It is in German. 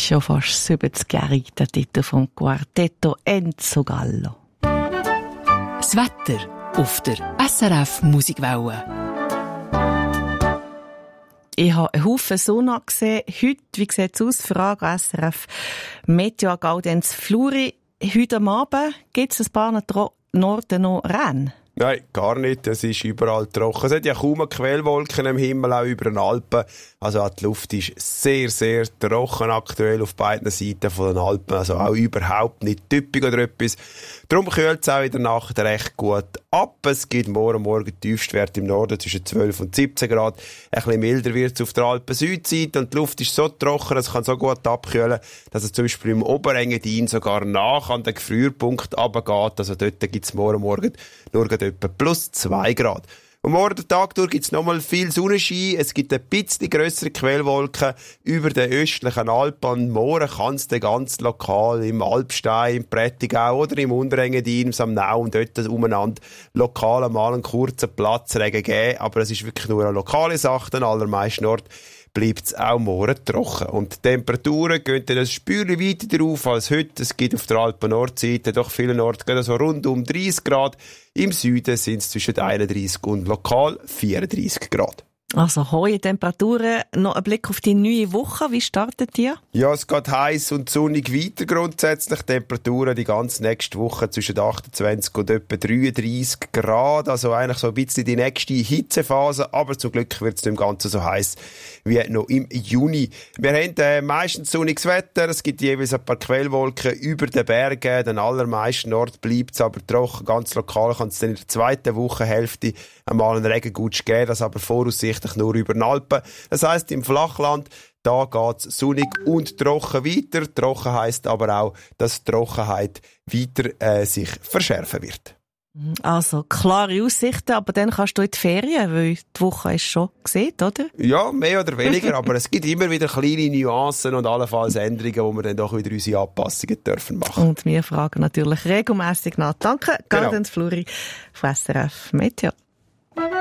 schon fast 70 Jahre, der Titel vom Quartetto Enzo Gallo. Das Wetter auf der SRF Musikwelle. Ich habe einen Haufen Sonne gesehen. Heute, wie sieht es aus? Frage SRF Meteo Gaudenz Fluri. Heute am Abend gibt es ein paar Norden noch Rennen. Nein, gar nicht. Es ist überall trocken. Es hat ja kaum Quellwolken im Himmel, auch über den Alpen. Also die Luft ist sehr, sehr trocken aktuell auf beiden Seiten von den Alpen. Also auch überhaupt nicht typisch oder etwas. Darum kühlt es auch in der Nacht recht gut ab. Es gibt morgen Tiefstwerte im Norden zwischen 12 und 17 Grad. Ein bisschen milder wird es auf der Alpen-Südseite und die Luft ist so trocken, es kann so gut abkühlen, dass es zum Beispiel im Oberengadin sogar nach an den Gefrierpunkt runtergeht. Also dort gibt es morgen nur etwa plus 2 Grad. Und morgen den Tag durch gibt es nochmal viel Sonnenschein. Es gibt ein bisschen grössere Quellwolken über den östlichen Alpen. Morgen kann es dann ganz lokal im Alpstein, im Prättigau oder im Unterengadin, im Samnau und dort umeinander lokal mal einen kurzen Platzregen geben. Aber es ist wirklich nur eine lokale Sache. An allermeisten Orten bleibt es auch morgen trocken. Und die Temperaturen gehen dann ein Spürchen weiter drauf als heute. Es gibt auf der Alpen-Nordseite doch vielen Orten so rund um 30 Grad. Im Süden sind es zwischen 31 und lokal 34 Grad. Also hohe Temperaturen. Noch ein Blick auf die neue Woche. Wie startet die? Ja, es geht heiß und sonnig weiter grundsätzlich. Temperaturen die ganze nächste Woche zwischen 28 und etwa 33 Grad. Also eigentlich so ein bisschen die nächste Hitzephase. Aber zum Glück wird es nicht im Ganzen so heiß wie noch im Juni. Wir haben meistens sonniges Wetter. Es gibt jeweils ein paar Quellwolken über den Bergen. Den allermeisten Orten bleibt es aber trocken. Ganz lokal kann es dann in der zweiten Wochenhälfte einmal einen Regengutsch geben. Das aber voraussichtlich nur über den Alpen. Das heisst, im Flachland, da geht's sonnig und trocken weiter. Trocken heisst aber auch, dass die Trockenheit weiter sich verschärfen wird. Also klare Aussichten, aber dann kannst du in die Ferien, weil die Woche ist schon gesehen, oder? Ja, mehr oder weniger, aber es gibt immer wieder kleine Nuancen und allenfalls Änderungen, wo wir dann doch wieder unsere Anpassungen dürfen machen. Und wir fragen natürlich regelmässig nach. Danke, Gaudenz Fluri von SRF Meteo.